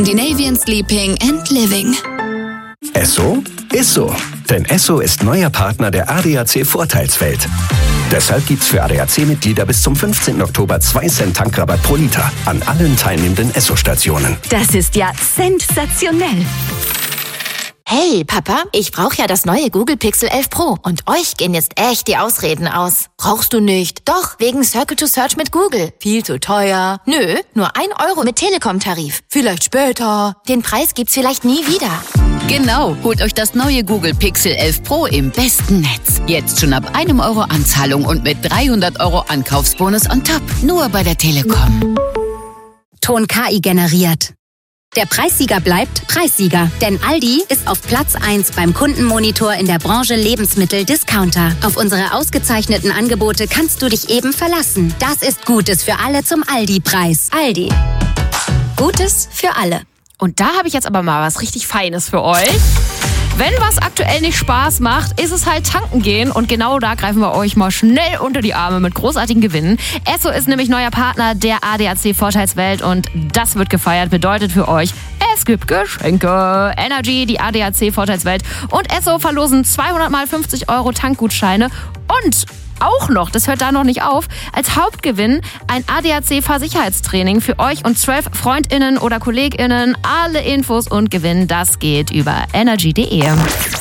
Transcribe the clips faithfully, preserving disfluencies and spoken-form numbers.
Scandinavian Sleeping and Living. Esso ist so. Denn Esso ist neuer Partner der A D A C Vorteilswelt. Deshalb gibt's für A D A C-Mitglieder bis zum fünfzehnten Oktober zwei Cent Tankrabatt pro Liter an allen teilnehmenden Esso-Stationen. Das ist ja sensationell. Hey, Papa, ich brauche ja das neue Google Pixel elf Pro und euch gehen jetzt echt die Ausreden aus. Brauchst du nicht? Doch, wegen Circle to Search mit Google. Viel zu teuer. Nö, nur ein Euro mit Telekom-Tarif. Vielleicht später. Den Preis gibt's vielleicht nie wieder. Genau, holt euch das neue Google Pixel elf Pro im besten Netz. Jetzt schon ab einem Euro Anzahlung und mit dreihundert Euro Ankaufsbonus on top. Nur bei der Telekom. Ton K I generiert. Der Preissieger bleibt Preissieger, denn Aldi ist auf Platz eins beim Kundenmonitor in der Branche Lebensmittel-Discounter. Auf unsere ausgezeichneten Angebote kannst du dich eben verlassen. Das ist Gutes für alle zum Aldi-Preis. Aldi. Gutes für alle. Und da habe ich jetzt aber mal was richtig Feines für euch. Wenn was aktuell nicht Spaß macht, ist es halt tanken gehen. Und genau da greifen wir euch mal schnell unter die Arme mit großartigen Gewinnen. Esso ist nämlich neuer Partner der A D A C Vorteilswelt und das wird gefeiert. Bedeutet für euch, es gibt Geschenke. Energy, die A D A C Vorteilswelt und Esso verlosen zweihundert mal fünfzig Euro Tankgutscheine und auch noch, das hört da noch nicht auf, als Hauptgewinn ein A D A C-Fahrsicherheitstraining für euch und zwölf FreundInnen oder KollegInnen. Alle Infos und Gewinn, das geht über energy punkt de.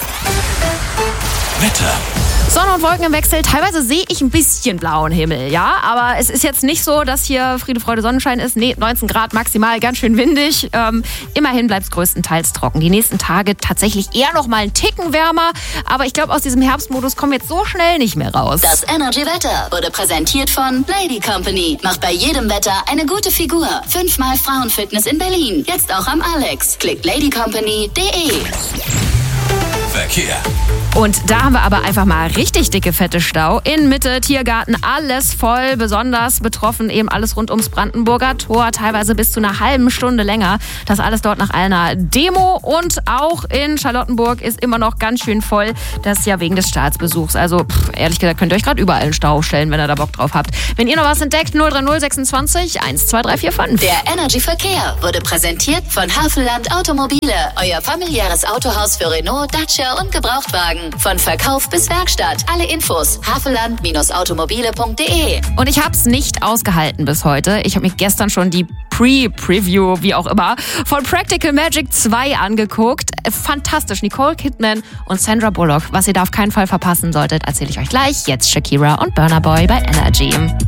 Wetter. Sonne und Wolken im Wechsel. Teilweise sehe ich ein bisschen blauen Himmel, ja. Aber es ist jetzt nicht so, dass hier Friede, Freude, Sonnenschein ist. Nee, neunzehn Grad maximal, ganz schön windig. Ähm, immerhin bleibt es größtenteils trocken. Die nächsten Tage tatsächlich eher noch mal einen Ticken wärmer. Aber ich glaube, aus diesem Herbstmodus kommen wir jetzt so schnell nicht mehr raus. Das Energy-Wetter wurde präsentiert von Lady Company. Macht bei jedem Wetter eine gute Figur. Fünfmal Frauenfitness in Berlin. Jetzt auch am Alex. Klickt lady company punkt de. Verkehr. Und da haben wir aber einfach mal richtig dicke, fette Stau. In Mitte, Tiergarten, alles voll. Besonders betroffen eben alles rund ums Brandenburger Tor. Teilweise bis zu einer halben Stunde länger. Das alles dort nach einer Demo. Und auch in Charlottenburg ist immer noch ganz schön voll. Das ist ja wegen des Staatsbesuchs. Also pff, ehrlich gesagt könnt ihr euch gerade überall einen Stau stellen, wenn ihr da Bock drauf habt. Wenn ihr noch was entdeckt, null drei null sechsundzwanzig eins zwei drei vier fünf. Der Energy Verkehr wurde präsentiert von Havelland Automobile. Euer familiäres Autohaus für Renault, Dacia und Gebrauchtwagen. Von Verkauf bis Werkstatt. Alle Infos havelland automobile punkt de. Und ich hab's nicht ausgehalten bis heute. Ich habe mir gestern schon die Pre-Preview, wie auch immer, von Practical Magic zwei angeguckt. Fantastisch. Nicole Kidman und Sandra Bullock. Was ihr da auf keinen Fall verpassen solltet, erzähle ich euch gleich. Jetzt Shakira und Burna Boy bei Energy.